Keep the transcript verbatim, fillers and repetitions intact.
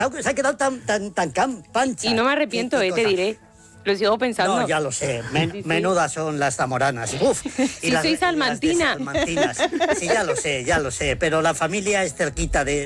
Se ha quedado tan, tan, tan can, pancha. Y no me arrepiento, ¿Qué, qué eh, te cosa? diré. Lo sigo pensando. No, ya lo sé. Men- Sí, sí. Menudas son las zamoranas. Uf. Sí, soy salmantina. Sí, ya lo sé, ya lo sé. Pero la familia es cerquita de,